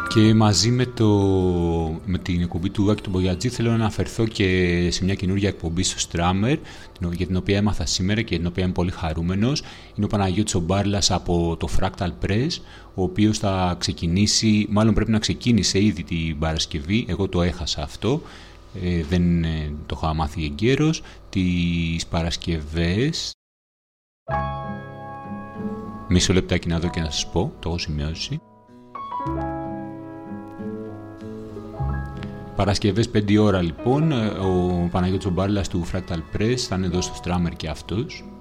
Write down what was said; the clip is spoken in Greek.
Και μαζί με την εκπομπή του Άκη του Μπογιατζή θέλω να αναφερθώ και σε μια καινούργια εκπομπή στο Στράμερ, για την οποία έμαθα σήμερα και για την οποία είμαι πολύ χαρούμενος. Είναι ο Παναγιώτης ο Μπάρλας από το Fractal Press, ο οποίος θα ξεκινήσει, μάλλον πρέπει να ξεκίνησε ήδη την Παρασκευή, εγώ το έχασα αυτό, δεν το είχα μάθει εγκαίρως, τις Παρασκευές. Μισό λεπτάκι να δω και να σας πω, το έχω σημειώσει. Παρασκευές 5 ώρα λοιπόν, ο Παναγιώτης ο Μπάρλας του Fractal Press θα είναι εδώ στο Στράμερ και αυτός.